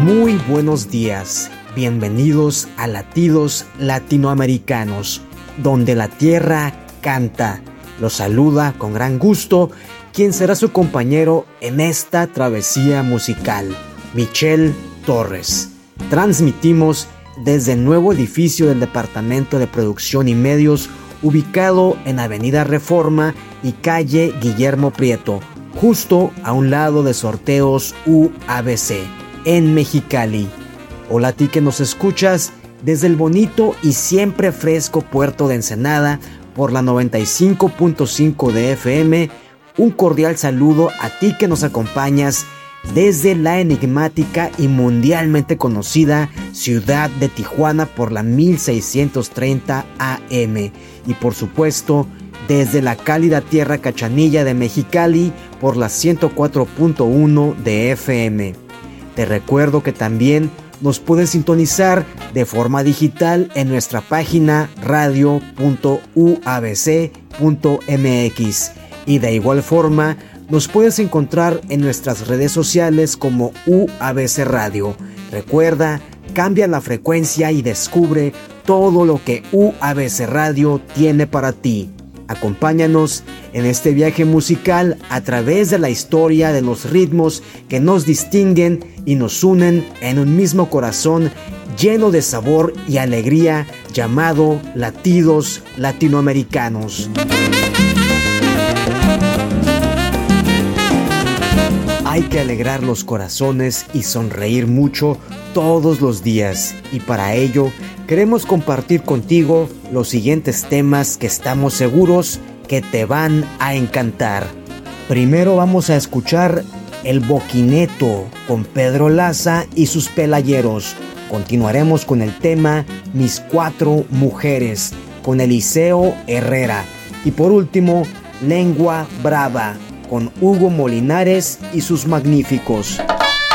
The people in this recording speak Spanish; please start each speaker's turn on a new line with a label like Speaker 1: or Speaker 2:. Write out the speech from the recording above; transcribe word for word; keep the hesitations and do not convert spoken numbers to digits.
Speaker 1: Muy buenos días, bienvenidos a Latidos Latinoamericanos, donde la tierra canta. Los saluda con gran gusto quien será su compañero en esta travesía musical, Michel Torres. Transmitimos desde el nuevo edificio del Departamento de Producción y Medios, ubicado en Avenida Reforma y calle Guillermo Prieto, justo a un lado de Sorteos U A B C, en Mexicali. Hola a ti que nos escuchas desde el bonito y siempre fresco puerto de Ensenada por la noventa y cinco punto cinco de F M. Un cordial saludo a ti que nos acompañas desde la enigmática y mundialmente conocida ciudad de Tijuana por la mil seiscientos treinta A M. Y por supuesto, desde la cálida tierra cachanilla de Mexicali por la ciento cuatro punto uno de F M. Te recuerdo que también nos puedes sintonizar de forma digital en nuestra página radio punto u a b c punto m x y de igual forma nos puedes encontrar en nuestras redes sociales como U A B C Radio. Recuerda, cambia la frecuencia y descubre todo lo que U A B C Radio tiene para ti. Acompáñanos en este viaje musical a través de la historia de los ritmos que nos distinguen y nos unen en un mismo corazón lleno de sabor y alegría llamado Latidos Latinoamericanos. Hay que alegrar los corazones y sonreír mucho todos los días, y para ello queremos compartir contigo los siguientes temas que estamos seguros que te van a encantar. Primero vamos a escuchar El Boquineto con Pedro Laza y sus Pelayeros. Continuaremos con el tema Mis Cuatro Mujeres con Eliseo Herrera. Y por último, Lengua Brava con Hugo Molinares y sus Magníficos.